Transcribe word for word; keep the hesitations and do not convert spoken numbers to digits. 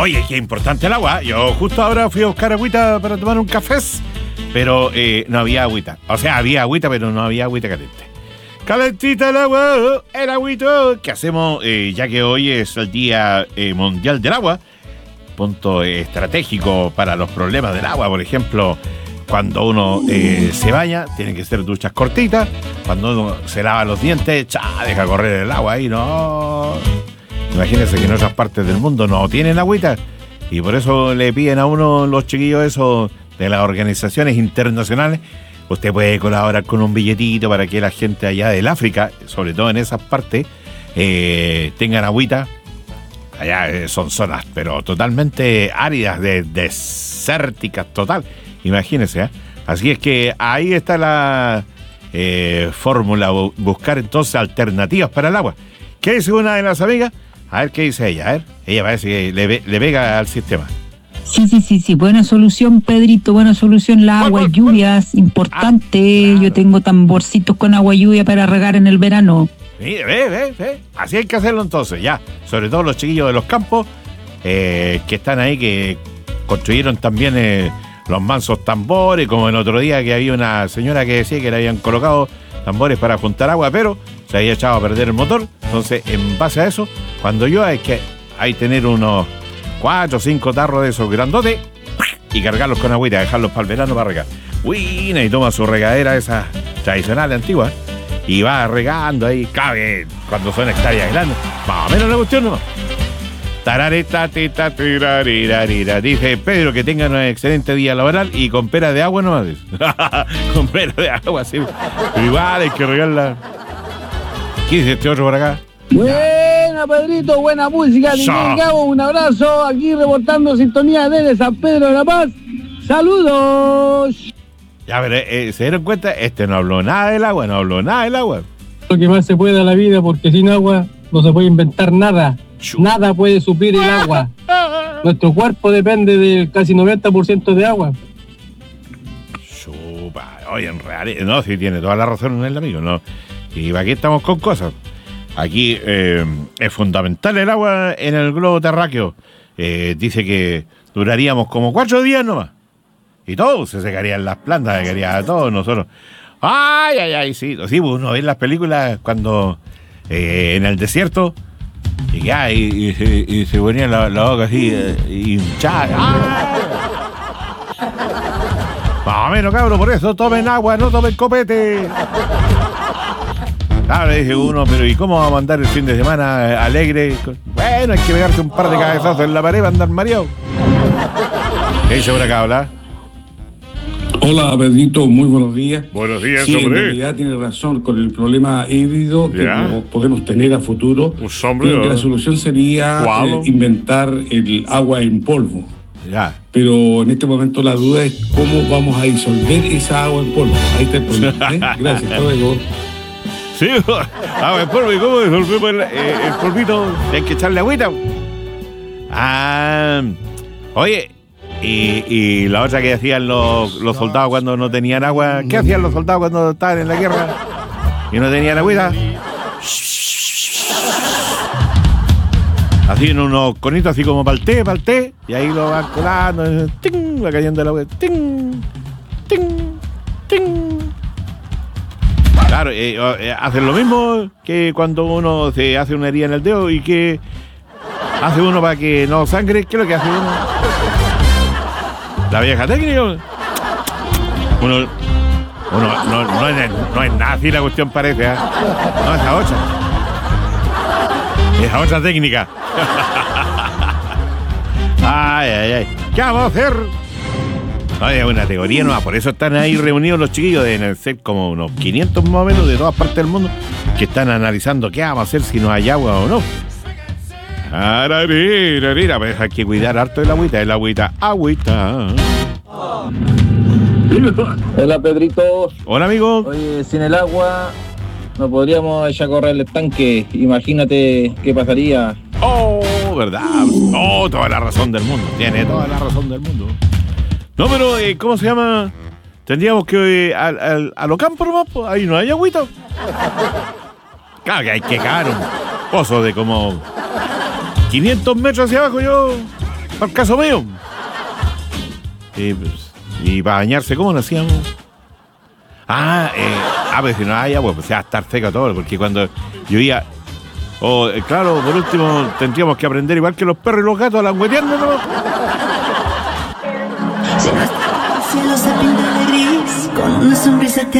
Oye, qué importante el agua. Yo justo ahora fui a buscar agüita para tomar un café, pero eh, no había agüita. O sea, había agüita, pero no había agüita caliente. Calentita el agua, el agüito. ¿Qué hacemos? Eh, ya que hoy es el Día eh, Mundial del Agua, punto eh, estratégico para los problemas del agua. Por ejemplo, cuando uno eh, se baña, tienen que ser duchas cortitas. Cuando uno se lava los dientes, cha, deja correr el agua ahí, no. Imagínense que en otras partes del mundo no tienen agüita y por eso le piden a uno los chiquillos esos de las organizaciones internacionales. Usted puede colaborar con un billetito para que la gente allá del África, sobre todo en esas partes, eh, tengan agüita. Allá eh, son zonas, pero totalmente áridas, de, desérticas total. Imagínense, ¿eh? Así es que ahí está la eh, fórmula, buscar entonces alternativas para el agua. ¿Qué dice una de las amigas? A ver qué dice ella, a ver. Ella parece que le, le pega al sistema. Sí, sí, sí, sí, buena solución, Pedrito, buena solución. La agua, lluvias, importante. Ah, claro. Yo tengo tamborcitos con agua lluvia para regar en el verano. Sí, ve, ve, ve. Así hay que hacerlo entonces, ya. Sobre todo los chiquillos de los campos eh, que están ahí, que construyeron también eh, los mansos tambores, como el otro día que había una señora que decía que le habían colocado tambores para juntar agua, pero se había echado a perder el motor. Entonces, en base a eso, cuando llueve, es que hay que tener unos cuatro o cinco tarros de esos grandotes y cargarlos con agüita, dejarlos para el verano para regar. Uina, y toma su regadera esa tradicional, antigua, y va regando ahí, cabe cuando son hectáreas grandes. Más o menos la cuestión, ¿no? Tarareta, teta, tirarira, dice Pedro que tengan un excelente día laboral y con pera de agua nomás. Con pera de agua, sí. Pero igual hay que regarla. ¿Qué dice este otro por acá? Buena, Pedrito, buena música. Cabo, un abrazo. Aquí reportando sintonía desde San Pedro de la Paz. ¡Saludos! Ya, pero eh, se dieron cuenta, este no habló nada del agua, no habló nada del agua. Lo que más se puede a la vida, porque sin agua no se puede inventar nada. Chup. Nada puede suplir el agua. Nuestro cuerpo depende del casi noventa por ciento de agua. Chupa, oye, en realidad, no, sí tiene toda la razón el amigo, ¿no? Y aquí estamos con cosas. Aquí eh, es fundamental el agua en el globo terráqueo. Eh, dice que duraríamos como cuatro días nomás. Y todo, se secarían las plantas, se secaría todo, nosotros. Ay, ay, ay, sí. Sí, uno ve en las películas cuando eh, en el desierto y ya, y, y, y, y se ponía la, la boca así, eh, hinchada. Más o menos, cabrón, por eso tomen agua, no tomen copete. Claro, le dije uno, pero ¿y cómo va a mandar el fin de semana alegre? Bueno, hay que pegarte un par de cabezazos en la pared para andar mareado. ¿Qué dice por acá, habla? Hola, Pedrito, muy buenos días. Buenos días, sí, hombre. En realidad tiene razón con el problema híbrido que ¿Ya? podemos tener a futuro. Pues, hombre, que la solución sería eh, inventar el agua en polvo. Ya. Pero en este momento la duda es cómo vamos a disolver esa agua en polvo. Ahí está el problema. ¿eh? Gracias, hasta luego. Sí, agua en polvo. ¿Y cómo disolvemos el, eh, el polvito? Hay que echarle agüita. Ah, oye, y, y la otra que hacían los, los soldados cuando no tenían agua. ¿Qué hacían los soldados cuando estaban en la guerra y no tenían agüita? Hacían unos conitos así como para el té, para el té, y ahí lo van colando, ¡ting! Va cayendo el agua, ¡ting! ¡ting! ¡ting! Claro, eh, eh, hacen lo mismo que cuando uno se hace una herida en el dedo y que hace uno para que no sangre. ¿Qué es lo que hace uno? La vieja técnica. Uno, uno no, no, es, no es nada así la cuestión parece, ¿eh? No, esa otra. Esa otra técnica. Ay, ay, ay. ¿Qué vamos a hacer? No, es una teoría nueva, por eso están ahí reunidos los chiquillos, deben ser como unos quinientos más o menos de todas partes del mundo, que están analizando qué vamos a hacer si no hay agua o no. Ararira, pues hay que cuidar harto el agüita, el agüita, agüita. Hola, Pedrito. Hola, amigo. Oye, sin el agua no podríamos echar a correr el estanque. Imagínate qué pasaría. Oh, verdad. Oh, toda la razón del mundo. Tiene toda la razón del mundo. No, pero, eh, ¿cómo se llama? Tendríamos que eh, al, al, a los campos nomás, pues, ahí no hay agüita. Claro que hay que cavar un pozo de como quinientos metros hacia abajo. Yo Para el caso mío. Y, pues, y para bañarse, ¿cómo lo hacíamos? Ah, eh, ah, pues si no hay agua, pues se va a estar seco todo, porque cuando llovía... O, eh, claro, por último, tendríamos que aprender igual que los perros y los gatos a langueteando, ¿no? Si nuestro cielo se pinta de gris, con una sonrisa te